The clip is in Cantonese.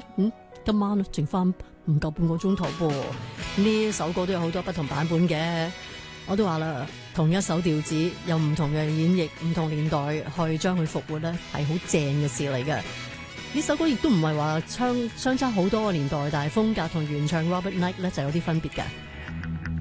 今晚剩翻唔夠半個鐘頭噃。呢首歌都有好多不同版本嘅，我都話啦，同一首調子有唔同嘅演繹，唔同年代去將佢復活咧，係好正嘅事嚟嘅。呢首歌亦都唔係話相差好多個年代，但係風格同原唱 Robert Knight 咧就有啲分別嘅。